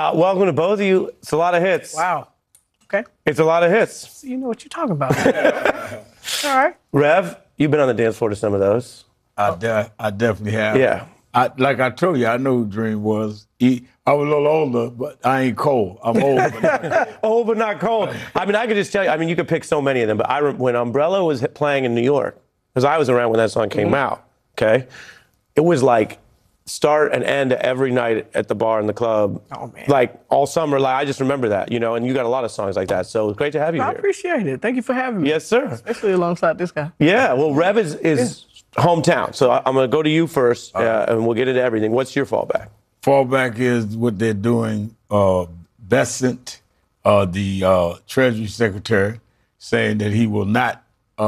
Welcome to both of you. It's a lot of hits. Wow. Okay. It's a lot of hits. You know what you're talking about. All right. Rev, you've been on the dance floor to some of those. I definitely have. Yeah. Like I told you, I know who Dream was. I was a little older, but I ain't cold. I'm old, but not cold. Old but not cold. I mean, I could just tell you, I mean, you could pick so many of them, but when Umbrella was playing in New York, because I was around when that song came out, okay? It was like start and end every night at the bar in the club. Oh, man. Like all summer, like I just remember that, you know, and you got a lot of songs like that. So it's great to have you I here. appreciate it. Thank you for having me. Yes, sir. Especially alongside this guy. Yeah, well, Rev is hometown. So I'm going to go to you first, and we'll get into everything. What's your fallback? Fallback is what they're doing. Bessent, the Treasury Secretary, saying that he will not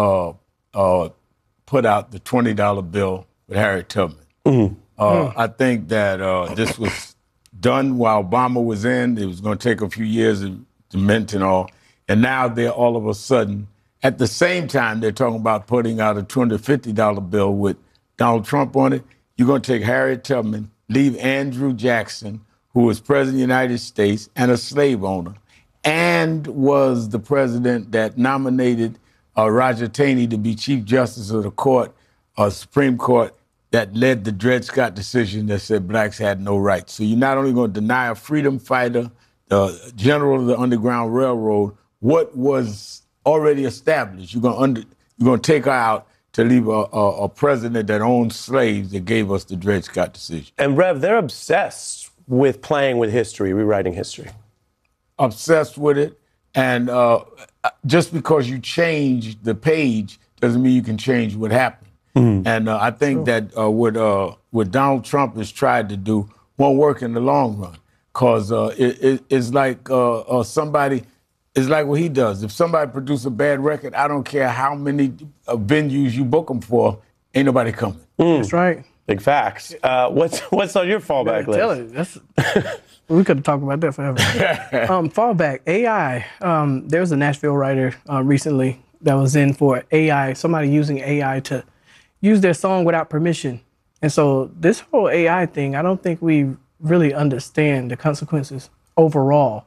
put out the $20 bill with Harriet Tubman. I think that this was done while Obama was in. It was going to take a few years to mint and all. And now they're all of a sudden, at the same time, they're talking about putting out a $250 bill with Donald Trump on it. You're going to take Harriet Tubman, leave Andrew Jackson, who was president of the United States and a slave owner, and was the president that nominated Roger Taney to be Chief Justice of the court, Supreme Court, that led the Dred Scott decision that said blacks had no rights. So you're not only going to deny a freedom fighter, the general of the Underground Railroad, what was already established. You're going to take her out to leave a president that owns slaves that gave us the Dred Scott decision. And Rev, they're obsessed with playing with history, rewriting history. Obsessed with it. And just because you change the page doesn't mean you can change what happened. And I think that what Donald Trump has tried to do won't work in the long run, because it's like somebody. It's like what he does. If somebody produces a bad record, I don't care how many venues you book them for, ain't nobody coming. That's right. Big facts. What's on your fallback list? Tell it. We could talk about that forever. Fallback, AI. There was a Nashville writer recently that was in for AI, somebody using AI to use their song without permission. And so this whole AI thing, I don't think we really understand the consequences overall.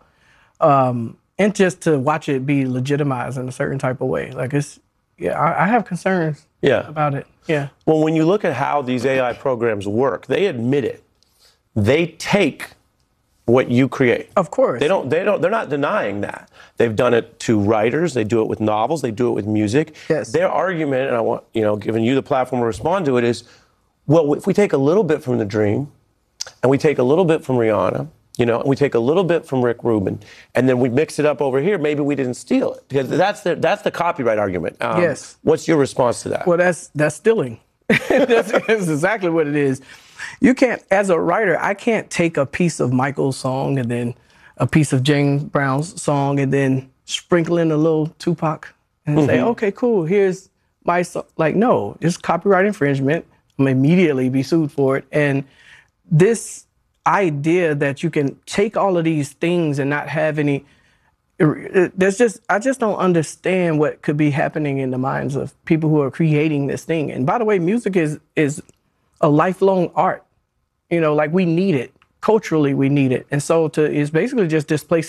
And just to watch it be legitimized in a certain type of way. Like I have concerns about it. Yeah. Well, when you look at how these AI programs work, they admit it. They take what you create. Of course. They're not denying that. They've done it to writers, they do it with novels, they do it with music. Yes. Their argument, and I want, giving you the platform to respond to it, is, well, if we take a little bit from The Dream, and we take a little bit from Rihanna, and we take a little bit from Rick Rubin, and then we mix it up over here, maybe we didn't steal it. Because that's the copyright argument. Yes. What's your response to that? Well, that's stealing. that's exactly what it is. You can't, as a writer, I can't take a piece of Michael's song and then a piece of James Brown's song and then sprinkle in a little Tupac and say, okay, cool, here's my song. Like, no, it's copyright infringement. I'm immediately be sued for it. And this idea that you can take all of these things and not have any, I just don't understand what could be happening in the minds of people who are creating this thing. And by the way, music is a lifelong art. Like we need it. Culturally, we need it. And so it's basically just displacing